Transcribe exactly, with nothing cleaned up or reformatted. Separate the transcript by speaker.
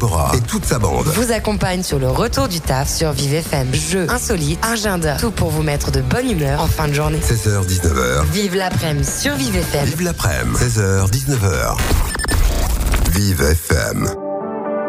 Speaker 1: Bora et toute sa bande
Speaker 2: vous accompagne sur le retour du taf sur Vive F M. Jeux, insolites, agenda, tout pour vous mettre de bonne humeur en fin de journée.
Speaker 1: seize heures dix-neuf heures.
Speaker 2: Vive l'après-midi sur Vive F M.
Speaker 1: Vive l'après-midi, seize heures dix-neuf heures. Vive F M.